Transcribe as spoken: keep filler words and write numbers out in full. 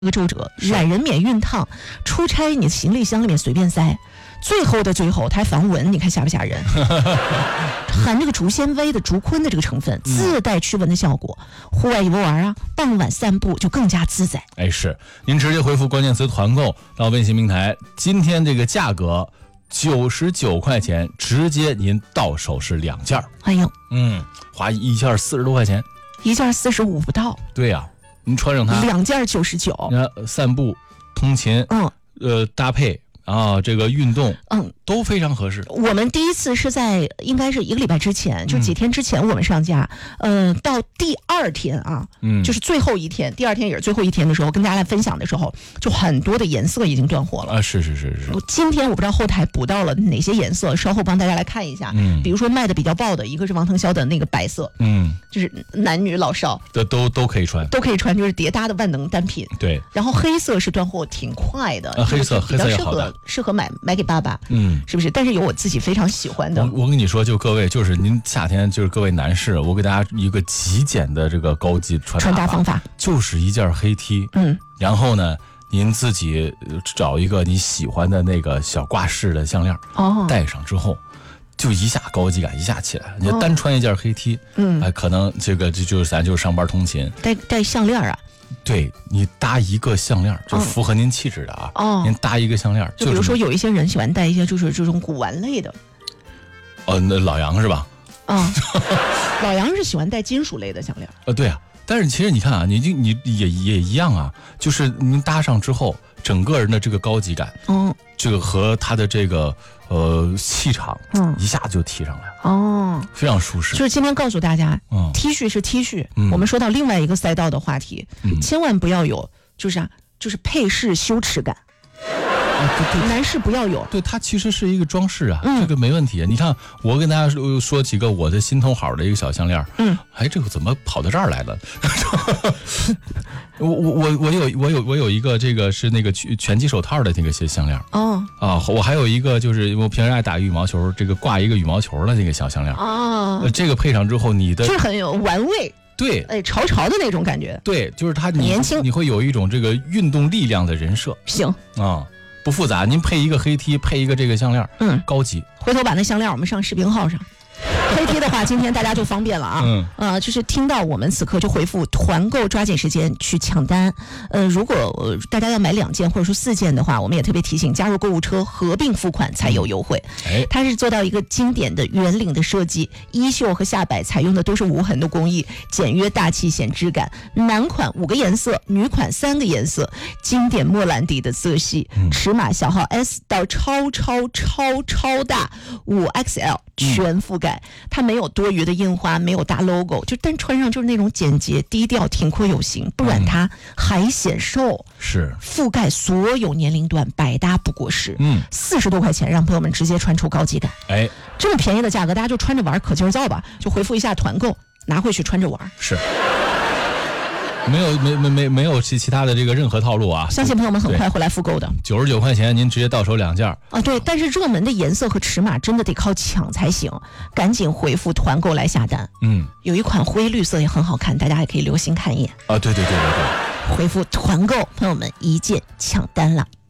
一个皱褶，懒人免熨烫，出差你的行李箱里面随便塞。最后的最后，它还防蚊，你看吓不吓人？含这个竹纤维的竹昆的这个成分，自带驱蚊的效果。户外游玩啊，傍晚散步就更加自在。 哎，是您直接回复关键词团购到微信平台，今天这个价格九十九块钱，直接您到手是两件。 哎呦， 嗯，花一件四十多块钱， 一件四十五不到。 对呀、啊，您穿上它， 两件九十九。 散步、通勤， 嗯， 呃，搭配。啊，这个运动， 嗯， 都非常合适。 我们第一次是在应该是一个礼拜之前，就几天之前我们上架，嗯、呃，到第二天啊，嗯，就是最后一天，第二天也是最后一天的时候，跟大家来分享的时候，就很多的颜色已经断货了啊，是是是是。 今天我不知道后台补到了哪些颜色，稍后帮大家来看一下。嗯，比如说卖的比较爆的，一个是王腾霄的那个白色，嗯，就是男女老少都都都可以穿， 都可以穿，就是叠搭的万能单品。 对。 然后黑色是断货挺快的， 啊、黑色黑色也好的。 适合买买给爸爸，嗯，是不是？但是有我自己非常喜欢的。 我我跟你说，就各位，就是您夏天，就是各位男士，我给大家一个极简的这个高级穿穿搭方法， 就是一件黑 T， 嗯，然后呢，您自己找一个你喜欢的那个小挂饰的项链，哦，戴上之后，就一下高级感一下起来。你单穿一件黑 T， 嗯，哎，可能这个就就是咱就是上班通勤， 戴戴项链啊。 对，你搭一个项链，就符合您气质的啊。哦，您搭一个项链， 就比如说有一些人喜欢戴一些就是这种古玩类的。 哦，那老杨是吧？ 啊、嗯，老杨是喜欢戴金属类的项链。 呃，对啊，但是其实你看啊，你你也也一样啊，就是您搭上之后，整个人的这个高级感，嗯，这个和他的这个呃气场，嗯，一下就提上来了。哦，非常舒适。 就是今天告诉大家，嗯 ，T 恤是 T 恤、嗯。我们说到另外一个赛道的话题，嗯、千万不要有，就是啊，就是配饰羞耻感。啊、对对，男士不要有。 对，它其实是一个装饰啊，嗯、这个没问题。你看，我跟大家说说几个我的心头好的一个小项链，嗯，哎，这个怎么跑到这儿来了？我我我我有我有我有一个这个是那个拳击手套的那个些项链哦啊，我还有一个就是我平时爱打羽毛球，这个挂一个羽毛球的那个小项链哦、呃，这个配上之后，你的就是很有玩味。 对， 哎，潮潮的那种感觉。 对，就是它年轻， 你会有一种这个运动力量的人设。 行啊。不复杂，您配一个黑 T， 配一个这个项链，嗯，高级。 回头把那项链我们上视频号上。黑 T 的话，今天大家就方便了啊，嗯，呃，就是听到我们此刻就回复团购，抓紧时间去抢单。呃，如果、呃、大家要买两件或者说四件的话，我们也特别提醒，加入购物车合并付款才有优惠。哎，它是做到一个经典的圆领的设计，衣袖和下摆采用的都是无痕的工艺，简约大气显质感。男款五个颜色，女款三个颜色，经典莫兰迪的色系，嗯、尺码小号 S 到超超超超大五 X L 全覆盖。嗯，它没有多余的印花，没有大 logo， 就单穿上就是那种简洁低调挺阔有型，不然它还显瘦， 是覆盖所有年龄段，百搭不过时。嗯，四十多块钱让朋友们直接穿出高级感。哎，这么便宜的价格，大家就穿着玩，可劲儿造吧，就回复一下团购，拿回去穿着玩。 是。没有没没没没有其其他的这个任何套路啊！ 相信朋友们很快会来复购的。 九十九块钱，您直接到手两件啊！对，但是热门的颜色和尺码真的得靠抢才行，赶紧回复团购来下单。嗯，有一款灰绿色也很好看，大家也可以留心看一眼啊！对对对对对， 回复团购，朋友们一键抢单了。